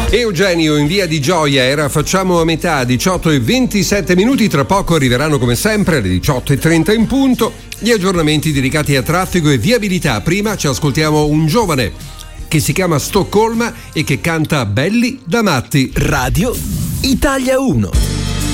Eugenio in via di Gioia era Facciamo a metà, 18:27. Tra poco arriveranno come sempre alle 18:30 in punto gli aggiornamenti dedicati a traffico e viabilità. Prima ci ascoltiamo un giovane che si chiama Stoccolma e che canta Belli da matti. Radio Italia 1.